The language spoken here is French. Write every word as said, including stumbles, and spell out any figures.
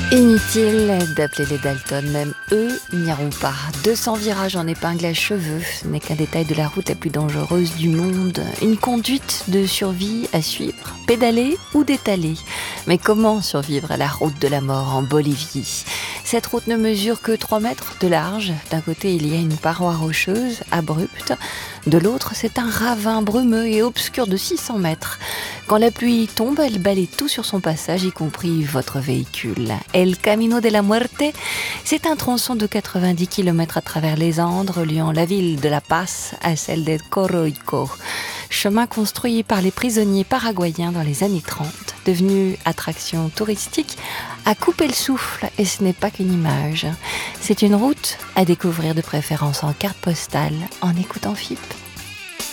Inutile d'appeler les Dalton, même eux n'iront pas. deux cents virages en épingle à cheveux, ce n'est qu'un détail de la route la plus dangereuse du monde. Une conduite de survie à suivre, pédaler ou détaler. Mais comment survivre à la route de la mort en Bolivie ? Cette route ne mesure que trois mètres de large. D'un côté, il y a une paroi rocheuse, abrupte. De l'autre, c'est un ravin brumeux et obscur de six cents mètres. Quand la pluie tombe, elle balaye tout sur son passage, y compris votre véhicule. El Camino de la Muerte, c'est un tronçon de quatre-vingt-dix kilomètres à travers les Andes, reliant la ville de La Paz à celle de Coroico. Chemin construit par les prisonniers paraguayens dans les années trente, devenu attraction touristique, a coupé le souffle, et ce n'est pas qu'une image. C'est une route à découvrir de préférence en carte postale, en écoutant F I P.